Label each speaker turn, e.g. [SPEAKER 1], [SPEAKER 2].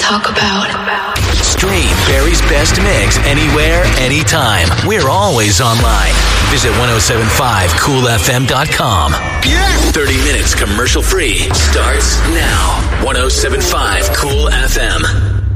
[SPEAKER 1] talk about.
[SPEAKER 2] Stream Barry's best mix anywhere, anytime. We're always online. Visit 1075coolfm.com. Yeah! 30 minutes commercial free starts now. 1075 Cool FM.